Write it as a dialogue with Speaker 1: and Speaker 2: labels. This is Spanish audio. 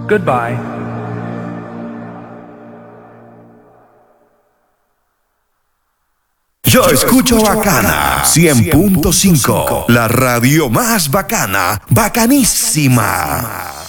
Speaker 1: Goodbye.
Speaker 2: Yo escucho Bacana 100.5, la radio más bacana, bacanísima.